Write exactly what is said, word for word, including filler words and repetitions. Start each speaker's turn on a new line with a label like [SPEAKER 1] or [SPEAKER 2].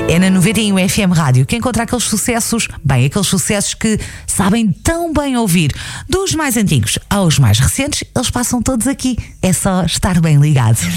[SPEAKER 1] É na noventa e um F M Rádio que encontra aqueles sucessos, bem, aqueles sucessos que sabem tão bem ouvir. Dos mais antigos aos mais recentes, eles passam todos aqui. É só estar bem ligado.